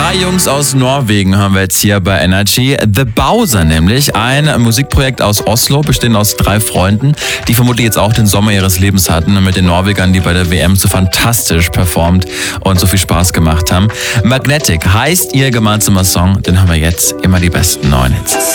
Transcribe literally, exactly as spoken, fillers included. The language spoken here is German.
Drei Jungs aus Norwegen haben wir jetzt hier bei Energy. The Bowser nämlich, ein Musikprojekt aus Oslo, bestehend aus drei Freunden, die vermutlich jetzt auch den Sommer ihres Lebens hatten mit den Norwegern, die bei der W M so fantastisch performt und so viel Spaß gemacht haben. Magnetic heißt ihr gemeinsamer Song, den haben wir jetzt, immer die besten neuen Hits.